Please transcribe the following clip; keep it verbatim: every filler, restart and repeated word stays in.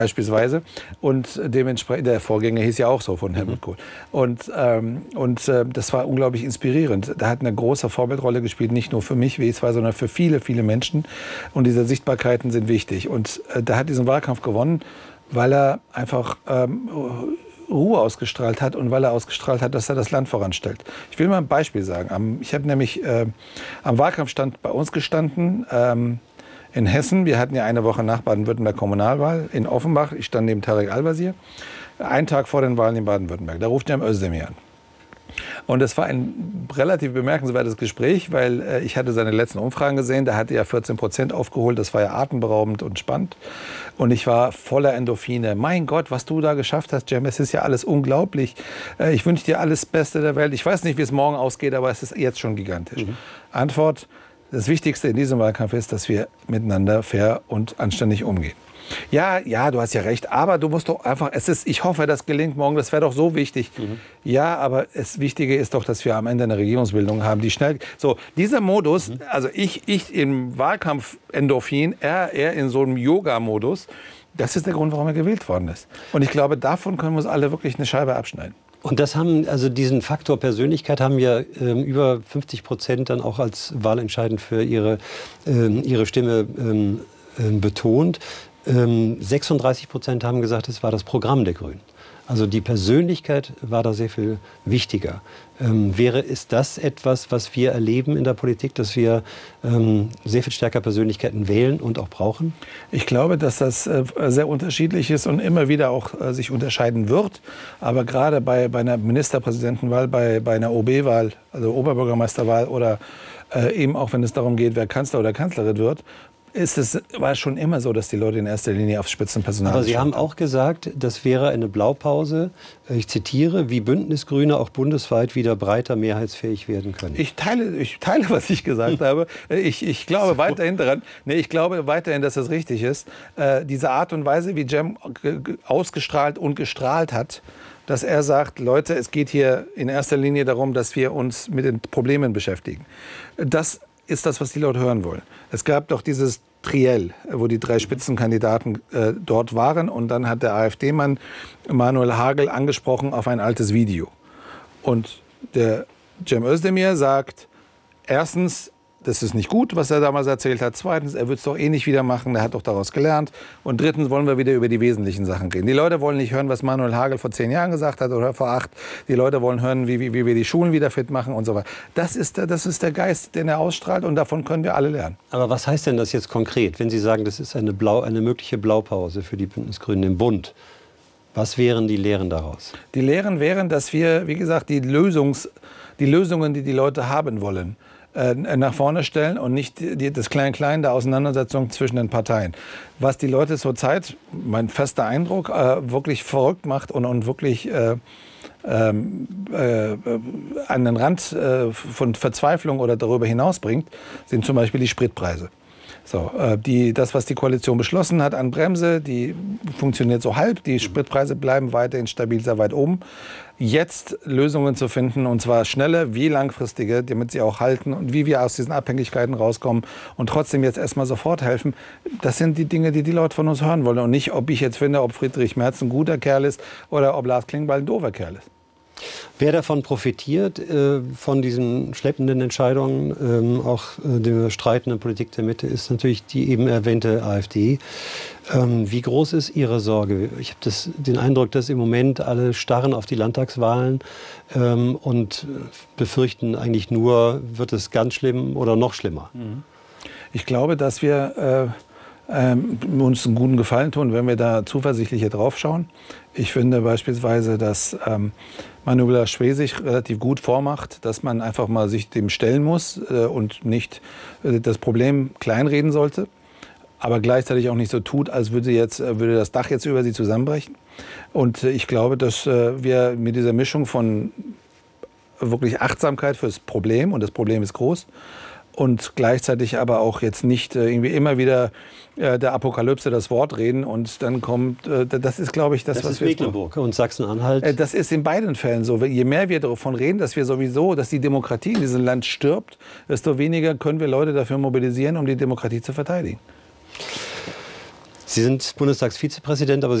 beispielsweise. Und dementsprechend, der Vorgänger hieß ja auch so von Helmut Kohl. Und, ähm, und äh, das war unglaublich inspirierend. Da hat eine große Vorbildrolle gespielt, nicht nur für mich, wie es war, sondern für viele, viele Menschen. Und diese Sichtbarkeiten sind wichtig. Und äh, da hat diesen Wahlkampf gewonnen, weil er einfach ähm, Ruhe ausgestrahlt hat und weil er ausgestrahlt hat, dass er das Land voranstellt. Ich will mal ein Beispiel sagen. Ich habe nämlich äh, am Wahlkampfstand bei uns gestanden, ähm, in Hessen. Wir hatten ja eine Woche nach Baden-Württemberg Kommunalwahl in Offenbach. Ich stand neben Tarek Al-Wazir, einen Tag vor den Wahlen in Baden-Württemberg. Da ruft Cem Özdemir an. Und es war ein relativ bemerkenswertes Gespräch, weil äh, ich hatte seine letzten Umfragen gesehen. Da hatte er vierzehn Prozent aufgeholt. Das war ja atemberaubend und spannend. Und ich war voller Endorphine. Mein Gott, was du da geschafft hast, Cem, es ist ja alles unglaublich. Äh, ich wünsche dir alles Beste der Welt. Ich weiß nicht, wie es morgen ausgeht, aber es ist jetzt schon gigantisch. Mhm. Antwort: Das Wichtigste in diesem Wahlkampf ist, dass wir miteinander fair und anständig umgehen. Ja, ja, du hast ja recht, aber du musst doch einfach, es ist, ich hoffe, das gelingt morgen, das wäre doch so wichtig. Mhm. Ja, aber das Wichtige ist doch, dass wir am Ende eine Regierungsbildung haben, die schnell, so, dieser Modus, mhm. also ich, ich im Wahlkampf Endorphin, er, er in so einem Yoga-Modus, das ist der Grund, warum er gewählt worden ist. Und ich glaube, davon können wir uns alle wirklich eine Scheibe abschneiden. Und das haben, also diesen Faktor Persönlichkeit haben ja ähm, über fünfzig Prozent dann auch als wahlentscheidend für ihre, ähm, ihre Stimme ähm, ähm, betont. Ähm, sechsunddreißig Prozent haben gesagt, es war das Programm der Grünen. Also die Persönlichkeit war da sehr viel wichtiger. Ähm, wäre, ist das etwas, was wir erleben in der Politik, dass wir ähm, sehr viel stärker Persönlichkeiten wählen und auch brauchen? Ich glaube, dass das äh, sehr unterschiedlich ist und immer wieder auch äh, sich unterscheiden wird. Aber gerade bei, bei einer Ministerpräsidentenwahl, bei, bei einer O B-Wahl, also Oberbürgermeisterwahl oder äh, eben auch, wenn es darum geht, wer Kanzler oder Kanzlerin wird, ist es, war schon immer so, dass die Leute in erster Linie aufs Spitzenpersonal. Aber Sie haben auch gesagt, das wäre eine Blaupause, ich zitiere, wie Bündnisgrüne auch bundesweit wieder breiter mehrheitsfähig werden können. Ich teile, ich teile was ich gesagt habe. Ich, ich glaube weiterhin daran, nee, ich glaube weiterhin, dass das richtig ist. Äh, diese Art und Weise, wie Cem ausgestrahlt und gestrahlt hat, dass er sagt, Leute, es geht hier in erster Linie darum, dass wir uns mit den Problemen beschäftigen. Das ist das, was die Leute hören wollen. Es gab doch dieses Triell, wo die drei Spitzenkandidaten äh, dort waren. Und dann hat der AfD-Mann Manuel Hagel angesprochen auf ein altes Video. Und der Cem Özdemir sagt, erstens, das ist nicht gut, was er damals erzählt hat. Zweitens, er wird es doch eh nicht wieder machen, er hat doch daraus gelernt. Und drittens wollen wir wieder über die wesentlichen Sachen reden. Die Leute wollen nicht hören, was Manuel Hagel vor zehn Jahren gesagt hat oder vor acht. Die Leute wollen hören, wie, wie, wie wir die Schulen wieder fit machen und so weiter. Das ist, der, das ist der Geist, den er ausstrahlt und davon können wir alle lernen. Aber was heißt denn das jetzt konkret, wenn Sie sagen, das ist eine, Blau, eine mögliche Blaupause für die Bündnisgrünen im Bund? Was wären die Lehren daraus? Die Lehren wären, dass wir, wie gesagt, die, Lösungs, die Lösungen, die die Leute haben wollen, nach vorne stellen und nicht die, das Klein-Klein der Auseinandersetzung zwischen den Parteien. Was die Leute zurzeit, mein fester Eindruck, äh, wirklich verrückt macht und, und wirklich äh, äh, an den Rand äh, von Verzweiflung oder darüber hinaus bringt, sind zum Beispiel die Spritpreise. So, äh, die, das, was die Koalition beschlossen hat an Bremse, die funktioniert so halb. Die Spritpreise bleiben weiterhin stabil sehr weit oben. Jetzt Lösungen zu finden, und zwar schnelle wie langfristige, damit sie auch halten und wie wir aus diesen Abhängigkeiten rauskommen und trotzdem jetzt erstmal sofort helfen, das sind die Dinge, die die Leute von uns hören wollen. Und nicht, ob ich jetzt finde, ob Friedrich Merz ein guter Kerl ist oder ob Lars Klingbeil ein doofer Kerl ist. Wer davon profitiert, äh, von diesen schleppenden Entscheidungen, ähm, auch äh, der streitenden Politik der Mitte, ist natürlich die eben erwähnte AfD. Ähm, wie groß ist Ihre Sorge? Ich habe den Eindruck, dass im Moment alle starren auf die Landtagswahlen ähm, und befürchten eigentlich nur, wird es ganz schlimm oder noch schlimmer. Ich glaube, dass wir äh, äh, uns einen guten Gefallen tun, wenn wir da zuversichtlicher drauf schauen. Ich finde beispielsweise, dass ähm, Manuela Schwesig relativ gut vormacht, dass man einfach mal sich dem stellen muss äh, und nicht äh, das Problem kleinreden sollte, aber gleichzeitig auch nicht so tut, als würde, jetzt, äh, würde das Dach jetzt über sie zusammenbrechen. Und äh, ich glaube, dass äh, wir mit dieser Mischung von wirklich Achtsamkeit fürs Problem, und das Problem ist groß, und gleichzeitig aber auch jetzt nicht äh, irgendwie immer wieder äh, der Apokalypse das Wort reden und dann kommt, äh, das ist, glaube ich, das, das was ist wir... Mecklenburg und Sachsen-Anhalt. Äh, das ist in beiden Fällen so. Je mehr wir davon reden, dass wir sowieso, dass die Demokratie in diesem Land stirbt, desto weniger können wir Leute dafür mobilisieren, um die Demokratie zu verteidigen. Sie sind Bundestagsvizepräsident, aber